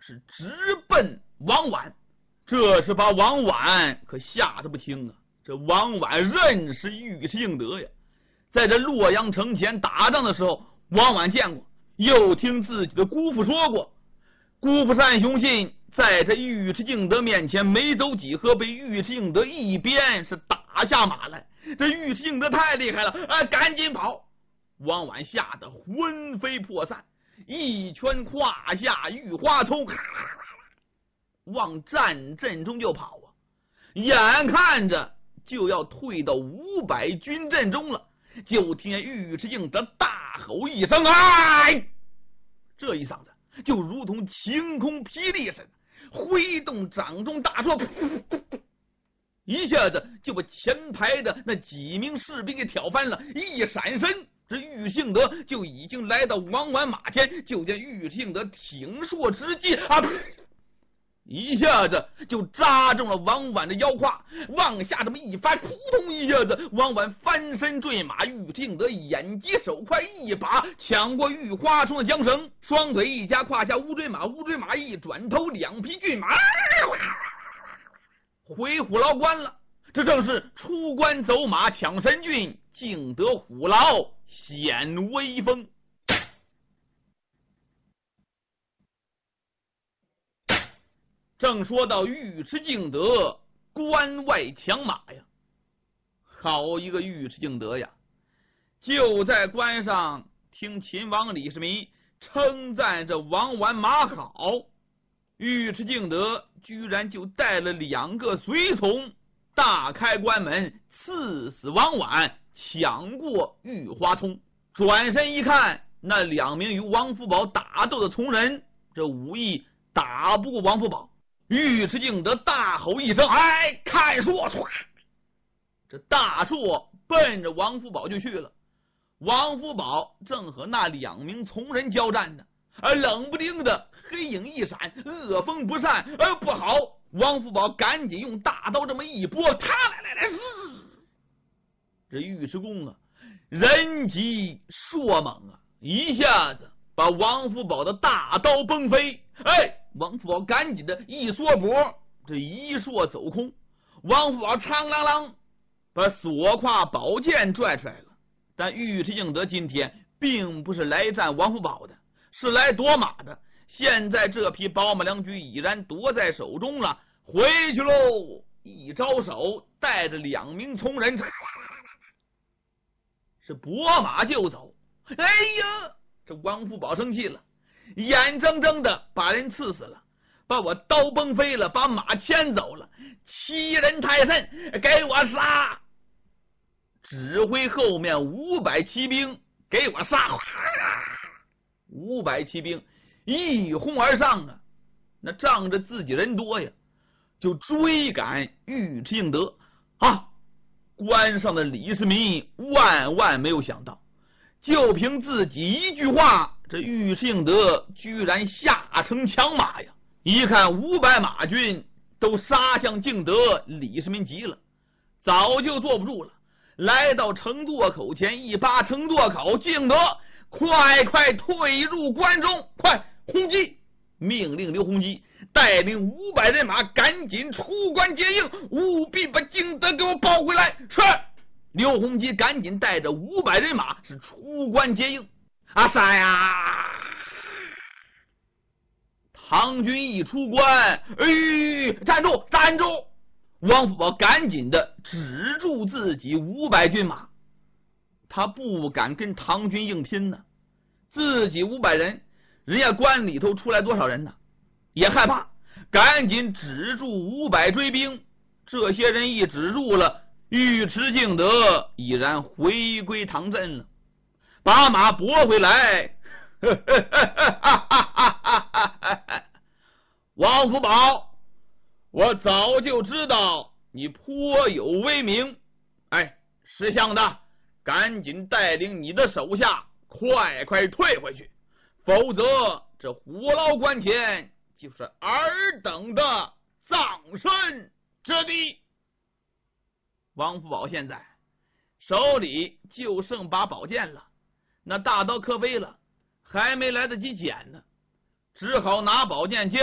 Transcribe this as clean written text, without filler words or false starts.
是直奔王绾。这是把王绾可吓得不轻啊！这王绾认识尉迟敬德呀，在这洛阳城前打仗的时候，王绾见过，又听自己的姑父说过，姑父单雄信在这尉迟敬德面前没走几合，被尉迟敬德一鞭是打下马来。这尉迟敬德太厉害了啊，赶紧跑！王绾吓得魂飞魄散，一拳胯下玉花冲，往战阵中就跑啊！眼看着就要退到500军阵中了，就听见尉迟敬德大吼一声：“哎！”这一嗓子就如同晴空霹雳似的，挥动掌中大槊，一下子就把前排的那几名士兵给挑翻了。一闪身，这尉迟敬德就已经来到王绾马前，就见尉迟敬德挺槊直击啊！一下子就扎中了王绾的腰胯，往下这么一翻，扑通一下子，王绾翻身坠马，尉迟敬德眼疾手快，一把抢过玉花冲的缰绳，双腿一夹，胯下乌骓马，乌骓马一转头，两匹骏马回虎牢关了。这正是出关走马抢神骏，敬得虎牢显威风。正说到尉迟敬德关外抢马呀，好一个尉迟敬德呀！就在关上听秦王李世民称赞这王绾马好，尉迟敬德居然就带了2个随从大开关门，刺死王绾，抢过玉花冲。转身一看，那2名与王福宝打斗的从人，这武艺打不过王福宝。尉迟敬德大吼一声：“哎，看槊！”唰，这大槊奔着王福宝就去了。王福宝正和那2名从人交战呢，冷不丁的黑影一闪，恶风不善，不好！王福宝赶紧用大刀这么一拨，他来，这尉迟恭啊，人急槊猛啊，一下子把王福宝的大刀崩飞。王福宝赶紧的一缩脖，这一槊走空。王福宝苍啷啷把锁胯宝剑拽出来了。但尉迟敬德今天并不是来战王福宝的，是来夺马的。现在这匹宝马良驹已然夺在手中了，回去喽！一招手，带着2名从人是拨马就走。哎呀，这王福宝生气了，眼睁睁的把人刺死了，把我刀崩飞了，把马牵走了，欺人太甚，给我杀！指挥后面500骑兵给我杀！500骑兵一哄而上啊，那仗着自己人多呀，就追赶尉迟敬德啊！关上的李世民万万没有想到，就凭自己一句话，这尉迟敬德居然下城抢马呀！一看500马军都杀向敬德，李世民急了，早就坐不住了，来到城垛口前，一扒城垛口，敬德，快退入关中，快轰击！命令刘洪基带领500人马赶紧出关接应，务必把敬德给我抱回来。是！刘洪基赶紧带着500人马是出关接应。阿三呀！唐军一出关，站住！王福宝赶紧的止住自己500军马，他不敢跟唐军硬拼呢。自己500人，人家关里头出来多少人呢？也害怕，赶紧止住500追兵。这些人一止住了，尉迟敬德已然回归唐镇了，把马拨回来。王福宝，我早就知道你颇有威名，识相的，赶紧带领你的手下快退回去，否则这虎牢关前就是尔等的葬身之地。王福宝现在手里就剩把宝剑了，那大刀磕飞了，还没来得及捡呢，只好拿宝剑接